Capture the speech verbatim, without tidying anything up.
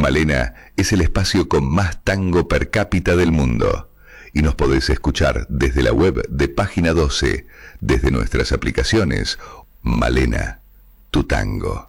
Malena es el espacio con más tango per cápita del mundo. Y nos podés escuchar desde la web de Página doce, desde nuestras aplicaciones. Malena, tu tango.